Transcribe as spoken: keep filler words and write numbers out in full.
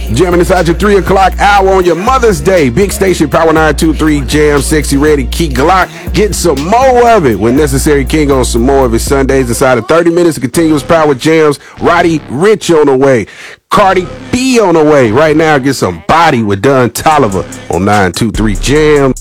Jamming inside your three o'clock hour on your Mother's Day. Big Station, Power nine two three, Jam, Sexy Ready, Key Glock. Getting some more of it when necessary. King on some more of his Sundays inside of thirty minutes of continuous power jams. Roddy Ricch on the way. Cardi B on the way. Right now, get some body with Don Toliver on nine two three Jam.